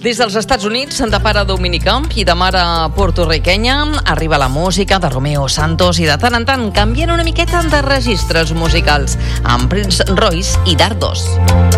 Des dels Estats Units, de pare dominicà i de mare porto-riquenya, arriba la música de Romeo Santos i de tant en tant canvien una miqueta de registres musicals amb Prince Royce i Dardos.